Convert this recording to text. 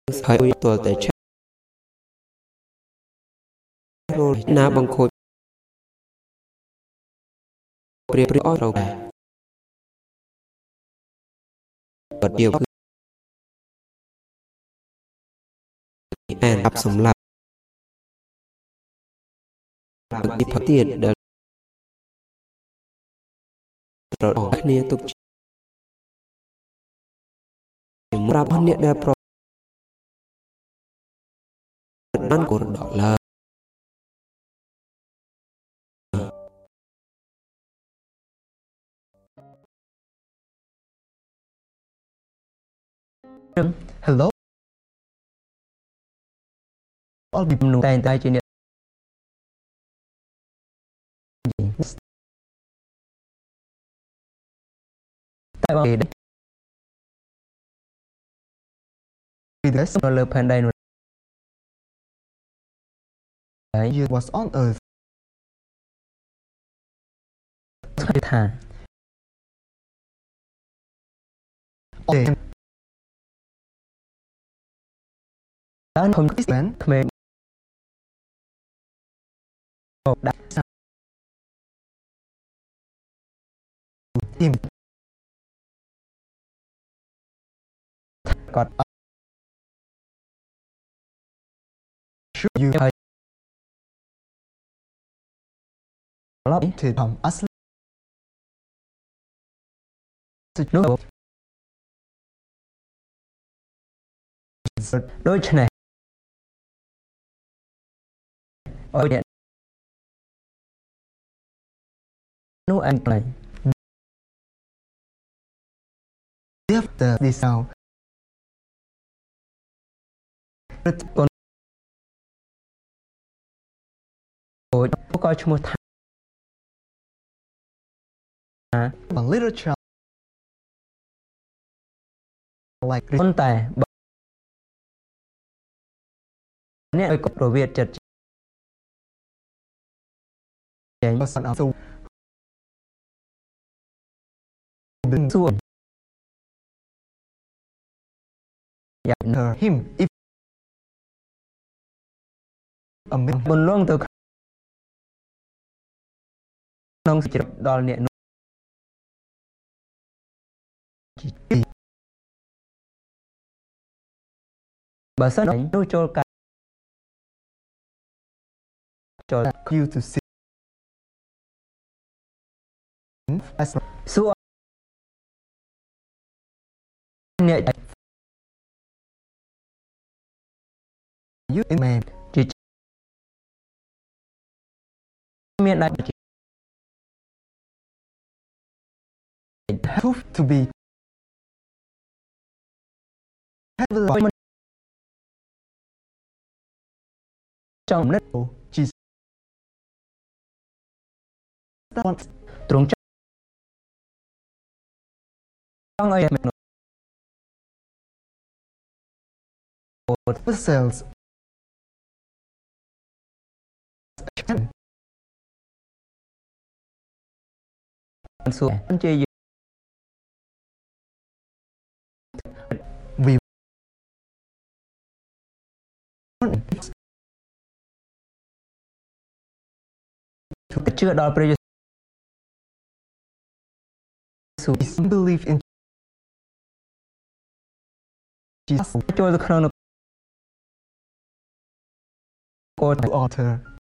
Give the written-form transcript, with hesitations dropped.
ហើយទល់តែឆារលណាបង្ខូចព្រាអស់ត្រូវដែរបាត់ទៀតគឺអានអាប់សម្លាប់ទីផទៀតដែលត្រូវអស់គ្នាទុកសម្រាប់អ្នកដែលប្របានកូនដកឡើយ Hello all bị nụ tay tay trên tại bằng đấy vì thế nó lơ pan đây đấy you was on earth thả đã không biết bán mềm đã tìm còn you hay lắm thì thầm asli nước đôi chân này ở điện nấu ăn này tiếp đi sau còn ôi coi cho một thằng bằng literature like con tài nè có đồ Việt chật chén sản áo sâu đừng xuống him if mình luôn từ nông chỉ đòi nhẹ bà sân đánh đôi cho cả cho you to see so nhẹ you in man chỉ miền này have to be trong đất chỉ trúng trong ai mình cells số chơi vì chưa đòi pre believe in Jesus cho the chrono author